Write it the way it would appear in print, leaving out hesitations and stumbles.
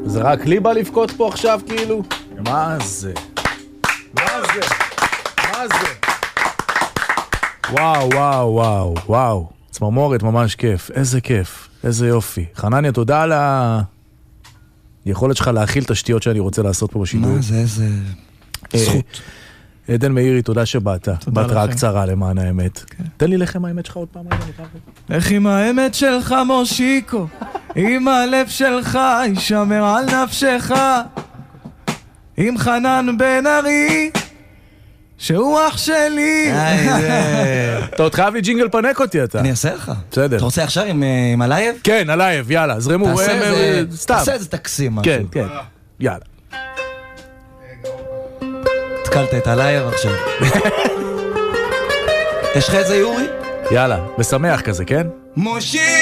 זה רק לי בא לבכות פה עכשיו כאילו? מה זה? מה זה? מה זה? וואו, וואו, וואו, וואו. צמרמורת, ממש כיף. איזה כיף. איזה יופי. חנניה, תודה על היכולת שלך להכיל תשתיות שאני רוצה לעשות פה בשידור. מה זה? איזה זכות. עדן מאירי, תודה שבאת. בהתראה קצרה למען האמת. תן לי לחם האמת שלך עוד פעם. איך עם האמת שלך מושיקו, עם הלב שלך ישמר על נפשך, עם חנן בן ארי שהוא אח שלי. אתה עוד חייב לי ג'ינגל פנק אותי אתה. אני אעשה לך. בסדר. אתה רוצה עכשיו עם הלייב? כן, הלייב, יאללה, זרמו. תעשה איזה תקסים משהו. כן, כן, יאללה. התקלת את הלייב עכשיו. יש לך איזה יורי? יאללה, ושמח כזה, כן? מושי